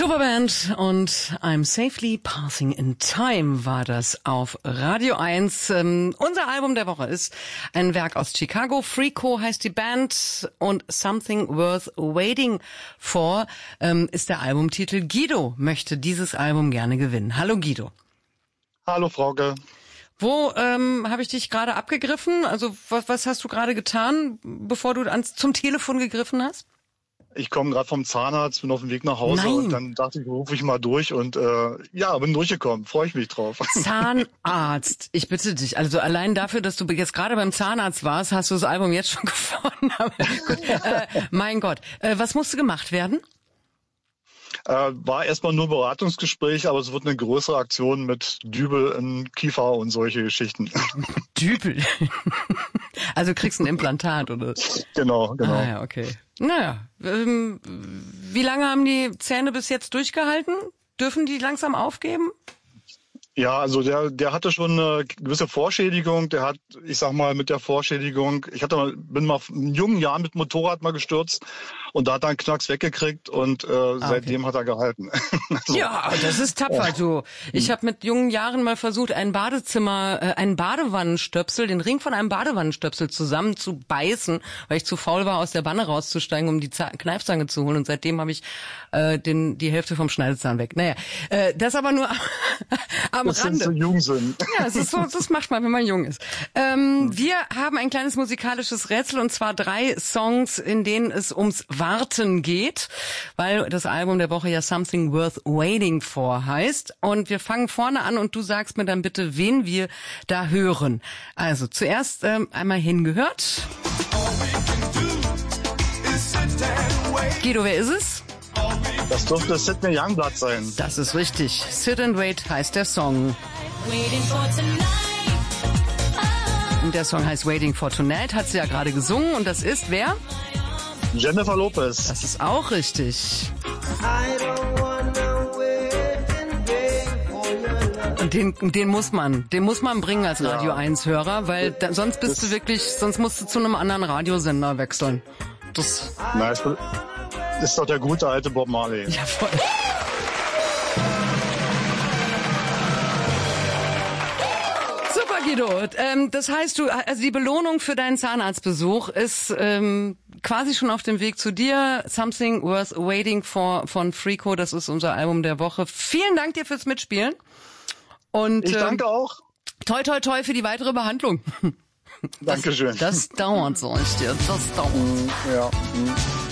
Superband und I'm Safely Passing in Time war das auf Radio 1. Unser Album der Woche ist ein Werk aus Chicago. Freako heißt die Band und Something Worth Waiting For ist der Albumtitel. Guido möchte dieses Album gerne gewinnen. Hallo Guido. Hallo Frauke. Wo habe ich dich gerade abgegriffen? Also was hast du gerade getan, bevor du zum Telefon gegriffen hast? Ich komme gerade vom Zahnarzt, bin auf dem Weg nach Hause und dann dachte ich, rufe ich mal durch und bin durchgekommen. Freue ich mich drauf. Zahnarzt, ich bitte dich. Also allein dafür, dass du jetzt gerade beim Zahnarzt warst, hast du das Album jetzt schon gefunden. Aber gut, mein Gott, was musste gemacht werden? War erstmal nur Beratungsgespräch, aber es wird eine größere Aktion mit Dübel in Kiefer und solche Geschichten. Dübel? Also kriegst ein Implantat, oder? Genau. Ah ja, okay. Naja, wie lange haben die Zähne bis jetzt durchgehalten? Dürfen die langsam aufgeben? Ja, also der hatte schon eine gewisse Vorschädigung. Der hat, ich sag mal, mit der Vorschädigung, bin mal in jungen Jahren mit Motorrad mal gestürzt und da hat er einen Knacks weggekriegt und seitdem hat er gehalten. Also, ja, das ist tapfer, du. Ich habe mit jungen Jahren mal versucht, einen Badewannenstöpsel, den Ring von einem Badewannenstöpsel zusammen zu beißen, weil ich zu faul war, aus der Wanne rauszusteigen, um die Kneifzange zu holen. Und seitdem habe ich die Hälfte vom Schneidezahn weg. Naja, das aber nur am das Rande. Sind so jung sind. Ja, es ist so, das macht man, wenn man jung ist. Wir haben ein kleines musikalisches Rätsel und zwar 3 Songs, in denen es ums Warten geht, weil das Album der Woche ja Something Worth Waiting For heißt. Und wir fangen vorne an und du sagst mir dann bitte, wen wir da hören. Also zuerst einmal hingehört. Guido, wer ist es? Das dürfte Sidney Youngblood sein. Das ist richtig. Sit and Wait heißt der Song. Und der Song heißt Waiting for Tonight, hat sie ja gerade gesungen. Und das ist wer? Jennifer Lopez. Das ist auch richtig. Und den muss man bringen als Radio 1-Hörer, weil sonst musst du zu einem anderen Radiosender wechseln. Das ist doch der gute alte Bob Marley. Ja, voll. Super, Guido. Das heißt, also die Belohnung für deinen Zahnarztbesuch ist quasi schon auf dem Weg zu dir. Something Worth Waiting For von Freako, das ist unser Album der Woche. Vielen Dank dir fürs Mitspielen. Und ich danke auch. Toi, toi, toi für die weitere Behandlung. Dankeschön. Das dauert, sag ich dir. Das dauert. Ja.